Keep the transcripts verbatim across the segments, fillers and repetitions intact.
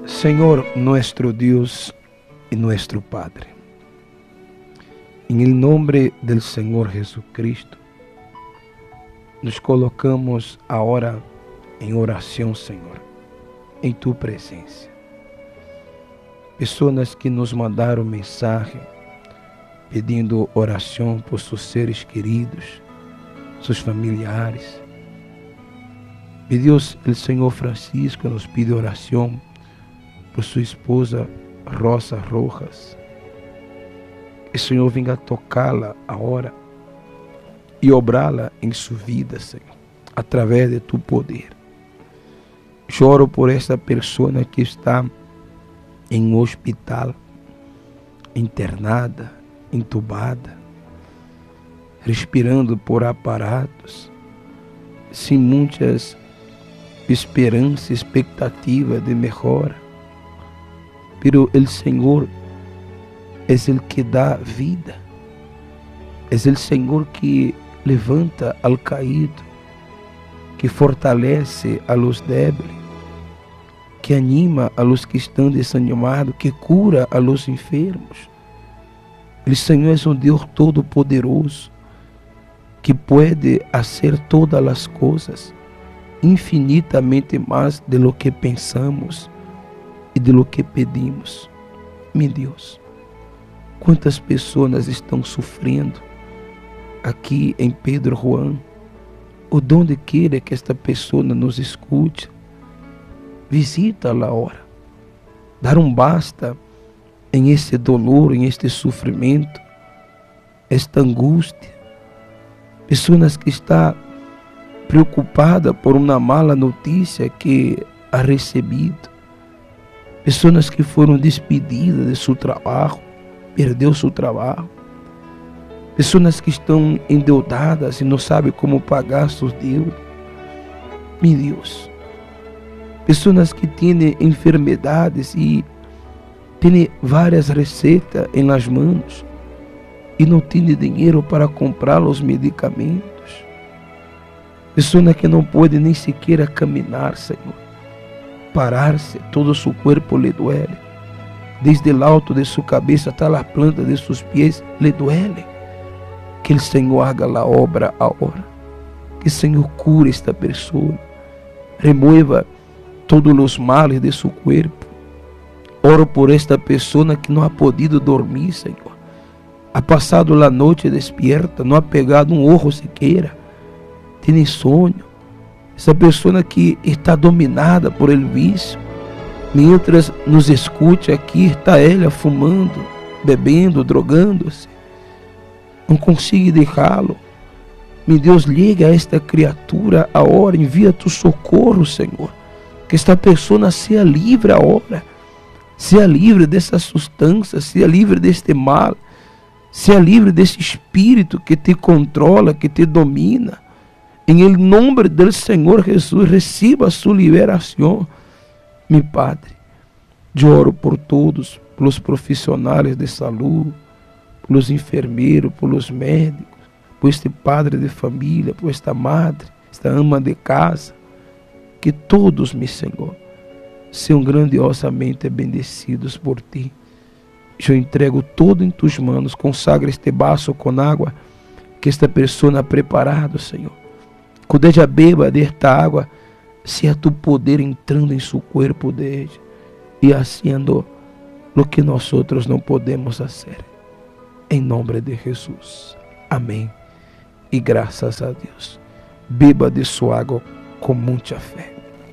Señor nuestro Dios y nuestro Padre, en el nombre del Señor Jesucristo, nos colocamos ahora em oração, Senhor, em Tu presença. Pessoas que nos mandaram mensagem pedindo oração por seus seres queridos, seus familiares. E Deus, o Senhor Francisco nos pede oração por sua esposa Rosa Rojas. Que o Senhor venha tocá-la agora e obrá-la em sua vida, Senhor, através de Tu poder. Choro por esta pessoa que está em um hospital, internada, entubada, respirando por aparatos, sem muitas esperanças, expectativas de melhora. Pero o Senhor é o que dá vida, é o Senhor que levanta al caído, que fortalece a los débiles, que anima a los que estão desanimados, que cura a los enfermos. O Senhor é um Deus todo-poderoso, que pode fazer todas as coisas, infinitamente mais de lo que pensamos e de lo que pedimos. Meu Deus, quantas pessoas estão sofrendo aqui em Pedro Juan, ou donde queira que esta pessoa nos escute. Visita-la agora, dar um basta em este dolor, em este sofrimento, esta angústia. Pessoas que estão preocupadas por uma mala notícia que ha recebido, pessoas que foram despedidas de seu trabalho, perdeu seu trabalho, pessoas que estão endeudadas e não sabem como pagar seus deudas. Meu Deus, pessoas que têm enfermidades e têm várias receitas em las manos e não têm dinheiro para comprar os medicamentos. Pessoas que não podem nem sequer caminhar, Senhor. Parar-se, todo seu corpo lhe duele. Desde o alto de sua cabeça até a planta de seus pés lhe duele. Que o Senhor haga a obra agora. Que o Senhor cure esta pessoa. Remueva todos os males de seu corpo. Oro por esta pessoa que não ha podido dormir, Senhor. Ha passado a noite despierta, não ha pegado um ojo sequer. Tem sonho. Essa pessoa que está dominada por el vício. Mientras nos escute aqui, está ela fumando, bebendo, drogando-se. Não consigo deixá-lo. Meu Deus, liga a esta criatura agora, envia tu socorro, Senhor. Que esta pessoa seja livre agora. Seja livre dessa substância, seja livre deste mal. Seja livre desse espírito que te controla, que te domina. Em el nome do Senhor Jesus, receba a sua liberação. Meu Padre, eu oro por todos, pelos profissionais de saúde, pelos enfermeiros, pelos médicos, por este padre de família, por esta madre, esta ama de casa. Que todos, meu Senhor, sejam grandiosamente bendecidos por Ti. Eu entrego todo em Tus manos, consagra este vaso com água que esta pessoa ha preparado, Senhor. Quando ela beba desta água, seja Tu poder entrando em seu corpo de ella e haciendo lo que nós outros não podemos fazer. Em nome de Jesus. Amém. E graças a Deus. Beba de sua água com muita fé.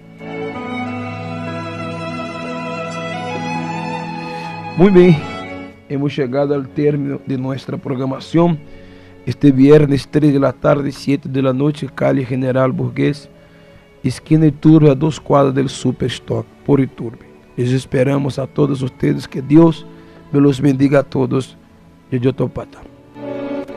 Muito bem, hemos chegado ao término de nossa programação. Este viernes, três da tarde, sete da noite, calle General Burgués, esquina Iturbe, a dos quadras del Superstock, por Iturbe. Les esperamos a todos ustedes, que Deus me los bendiga a todos. De Jotopata.